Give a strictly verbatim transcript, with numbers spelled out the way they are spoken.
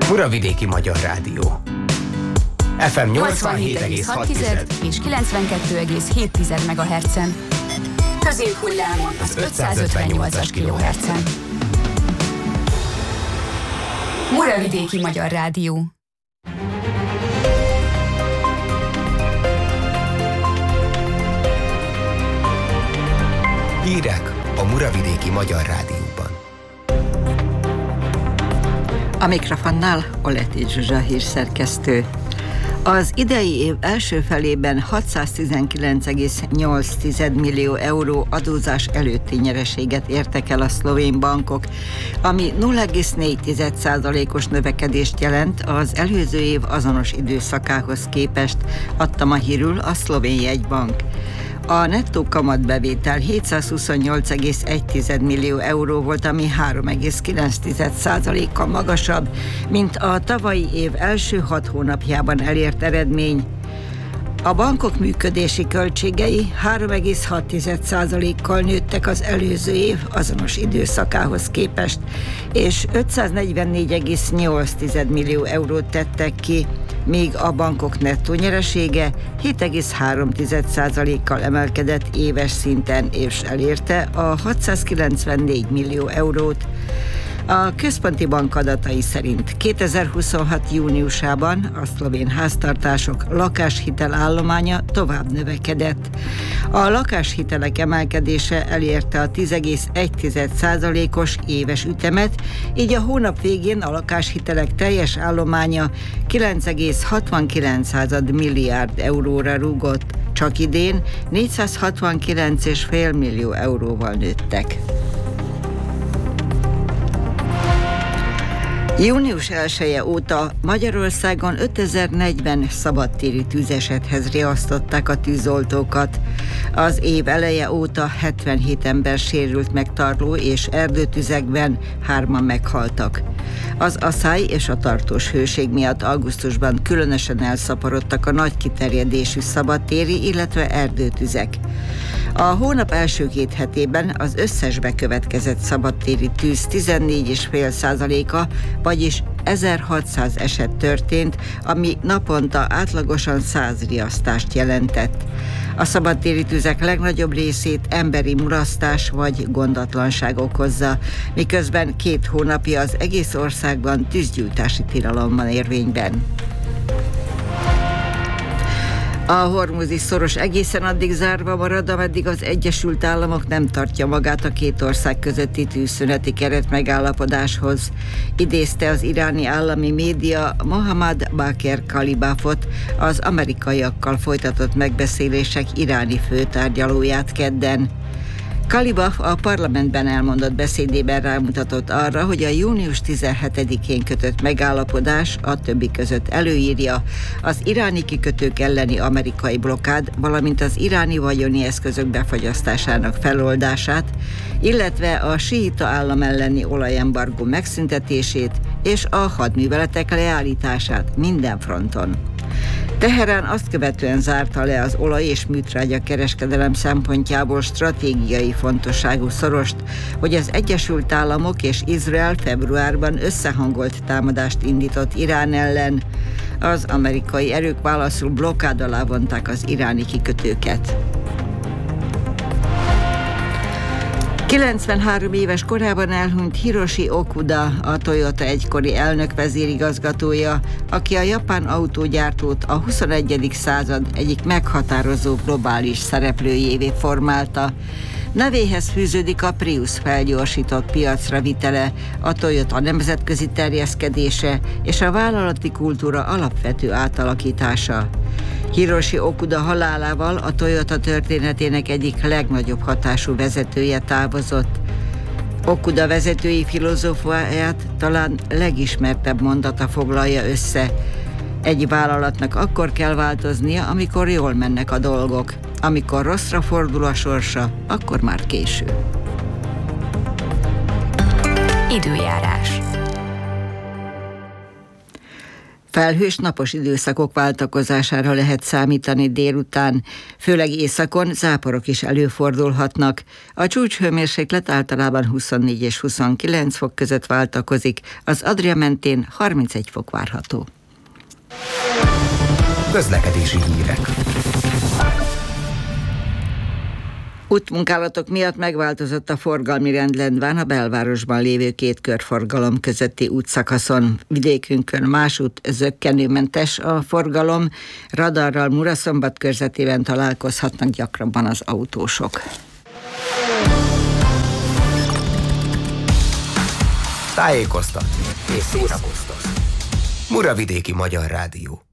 Muravidéki Magyar Rádió. ef em nyolcvanhét egész hat és kilencvenkettő egész hét megahertzen. Középhullámon az ötszázötvennyolcas kilohertzen. Muravidéki Magyar Rádió. Hírek a Muravidéki Magyar Rádióban. A mikrofonnál Oleti Zsuzsa hírszerkesztő. Az idei év első felében hatszáztizenkilenc egész nyolc millió euró adózás előtti nyereséget értek el a szlovén bankok, ami nulla egész négy százalékos növekedést jelent az előző év azonos időszakához képest, adta ma hírül a szlovén jegybank. A nettó kamatbevétel hétszázhuszonnyolc egész egy millió euró volt, ami három egész kilenc százalékkal magasabb, mint a tavalyi év első hat hónapjában elért eredmény. A bankok működési költségei három egész hat százalékkal nőttek az előző év azonos időszakához képest, és ötszáznegyvennégy egész nyolc millió eurót tettek ki, míg a bankok nettó nyeresége hét egész három százalékkal emelkedett éves szinten, és elérte a hatszázkilencvennégy millió eurót. A központi bank adatai szerint kétezer-huszonhat júniusában a szlovén háztartások lakáshitel állománya tovább növekedett. A lakáshitelek emelkedése elérte a tíz egész egy százalékos éves ütemet, így a hónap végén a lakáshitelek teljes állománya kilenc egész hatvankilenc milliárd euróra rúgott, csak idén négyszázhatvankilenc egész öt millió euróval nőttek. június elseje óta Magyarországon ötezer-negyven szabadtéri tűzesethez riasztották a tűzoltókat. Az év eleje óta hetvenhét ember sérült meg tarló és erdőtüzekben, hárman meghaltak. Az aszály és a tartós hőség miatt augusztusban különösen elszaporodtak a nagy kiterjedésű szabadtéri, illetve erdőtüzek. A hónap első két hetében az összes bekövetkezett szabadtéri tűz tizennégy egész öt százaléka, vagyis ezerhatszáz eset történt, ami naponta átlagosan száz riasztást jelentett. A szabadtéri tüzek legnagyobb részét emberi mulasztás vagy gondatlanság okozza, miközben két hónapja az egész országban tűzgyújtási tilalom van érvényben. A hormuzi szoros egészen addig zárva marad, ameddig az Egyesült Államok nem tartja magát a két ország közötti tűzszüneti keret megállapodáshoz. Idézte az iráni állami média Mohammad Bakr Kalibafot, az amerikaiakkal folytatott megbeszélések iráni főtárgyalóját kedden. Kalibaf a parlamentben elmondott beszédében rámutatott arra, hogy a június tizenhetedikén kötött megállapodás a többi között előírja az iráni kikötők elleni amerikai blokkád, valamint az iráni vagyoni eszközök befagyasztásának feloldását, illetve a síita állam elleni olajembargó megszüntetését és a hadműveletek leállítását minden fronton. Teherán azt követően zárta le az olaj- és műtrágya kereskedelem szempontjából stratégiai fontosságú szorost, hogy az Egyesült Államok és Izrael februárban összehangolt támadást indított Irán ellen. Az amerikai erők válaszul blokkád alá vonták az iráni kikötőket. kilencvenhárom éves korában elhunyt Hiroshi Okuda, a Toyota egykori elnök vezérigazgatója, aki a japán autógyártót a huszonegyedik század egyik meghatározó globális szereplőjévé formálta. Nevéhez fűződik a Prius felgyorsított piacra vitele, a Toyota nemzetközi terjeszkedése és a vállalati kultúra alapvető átalakítása. Hiroshi Okuda halálával a Toyota történetének egyik legnagyobb hatású vezetője távozott. Okuda vezetői filozófiáját talán legismertebb mondata foglalja össze. Egy vállalatnak akkor kell változnia, amikor jól mennek a dolgok. Amikor rosszra fordul a sorsa, akkor már késő. Időjárás. Felhős napos időszakok váltakozására lehet számítani délután, főleg északon záporok is előfordulhatnak. A csúcshőmérséklet általában huszonnégy és huszonkilenc fok között váltakozik, az Adria mentén harmincegy fok várható. Közlekedési hírek. Útmunkálatok miatt megváltozott a forgalmi rend Lendván a belvárosban lévő két körforgalom közötti útszakaszon. Vidékünkön másút zökkenőmentes a forgalom, radarral Muraszombat körzetében találkozhatnak gyakrabban az autósok. Tájékoztatni és szórakoztatni. Muravidéki Magyar Rádió.